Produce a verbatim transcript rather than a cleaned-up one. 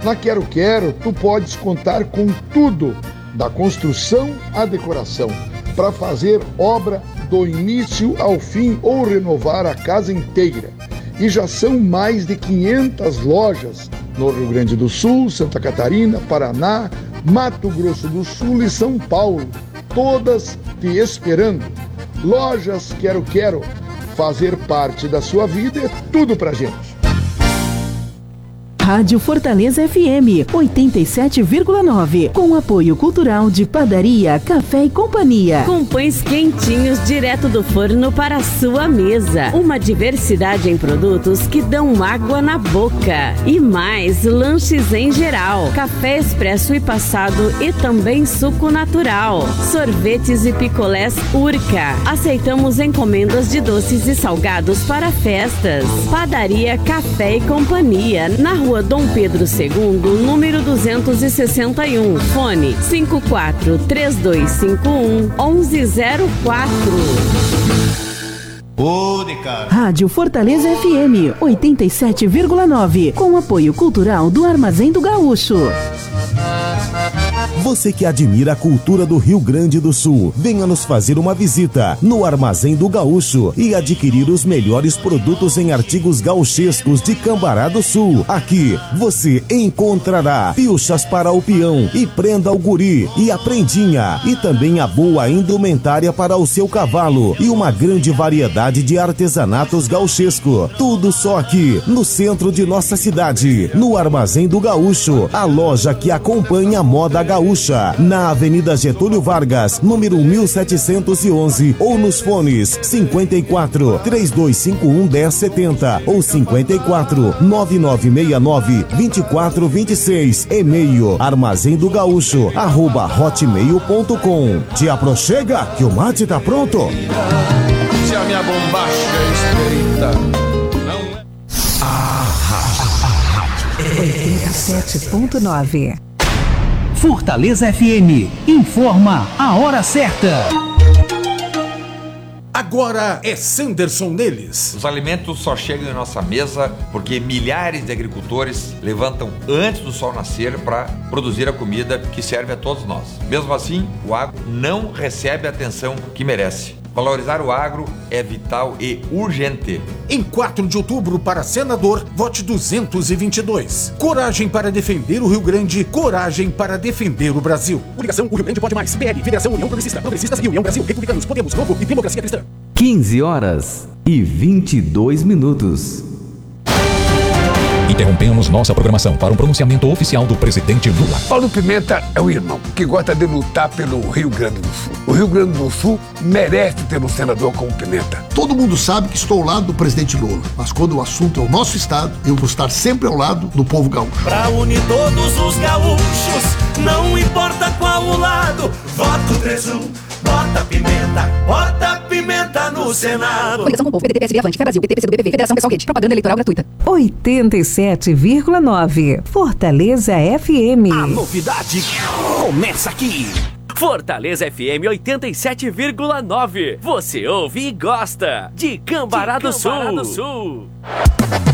Na Quero Quero, tu podes contar com tudo, da construção à decoração, para fazer obra do início ao fim ou renovar a casa inteira. E já são mais de quinhentas lojas no Rio Grande do Sul, Santa Catarina, Paraná, Mato Grosso do Sul e São Paulo, todas te esperando. Lojas Quero Quero, fazer parte da sua vida é tudo pra gente. Rádio Fortaleza F M oitenta e sete vírgula nove, com apoio cultural de Padaria, Café e Companhia. Com pães quentinhos direto do forno para a sua mesa. Uma diversidade em produtos que dão água na boca. E mais lanches em geral. Café expresso e passado e também suco natural. Sorvetes e picolés Urca. Aceitamos encomendas de doces e salgados para festas. Padaria, Café e Companhia, na rua Dom Pedro segundo, número duzentos e sessenta e um. Fone cinco quatro três dois cinco um um um zero quatro. Rádio Fortaleza F M oitenta e sete vírgula nove, com apoio cultural do Armazém do Gaúcho. Você que admira a cultura do Rio Grande do Sul, venha nos fazer uma visita no Armazém do Gaúcho e adquirir os melhores produtos em artigos gauchescos de Cambará do Sul. Aqui você encontrará pilchas para o peão e prenda ao guri e a prendinha, e também a boa indumentária para o seu cavalo e uma grande variedade de artesanatos gauchesco. Tudo só aqui no centro de nossa cidade, no Armazém do Gaúcho, a loja que acompanha a moda gaúcha, na Avenida Getúlio Vargas, número mil setecentos e onze, ou nos fones cinquenta e quatro, três dois cinco um, um zero sete zero ou cinquenta e quatro, nove nove seis nove, dois quatro dois seis. E-mail armazém do gaúcho arroba hotmail ponto com. Te aproxega que o mate tá pronto. Se a minha bombacha é estreita, não é... A rádio oitenta e sete ponto nove. Fortaleza F M informa a hora certa. Agora é Sanderson neles. Os alimentos só chegam em nossa mesa porque milhares de agricultores levantam antes do sol nascer para produzir a comida que serve a todos nós. Mesmo assim, o agro não recebe a atenção que merece. Valorizar o agro é vital e urgente. Em quatro de outubro, para senador, vote duzentos e vinte e dois. Coragem para defender o Rio Grande, coragem para defender o Brasil. Coligação O Rio Grande Pode Mais. P L, Federação União Progressista, Progressistas e União Brasil, Republicanos, Podemos, Novo e Democracia Cristã. quinze horas e vinte e dois minutos. Interrompemos nossa programação para um pronunciamento oficial do presidente Lula. Paulo Pimenta é um irmão que gosta de lutar pelo Rio Grande do Sul. O Rio Grande do Sul merece ter um senador como Pimenta. Todo mundo sabe que estou ao lado do presidente Lula, mas quando o assunto é o nosso estado, eu vou estar sempre ao lado do povo gaúcho. Pra unir todos os gaúchos, não importa qual o lado, voto três um, bota Pimenta, bota Pimenta no Senado. Coligação com o povo, P D T, P S B, Avante, Fé Brasil, P T, P C do B P V, Federação Pessoal Rede, propaganda eleitoral gratuita. oitenta e sete vírgula nove, Fortaleza F M. A novidade começa aqui. Fortaleza F M oitenta e sete vírgula nove. Você ouve e gosta de Cambará do Sul.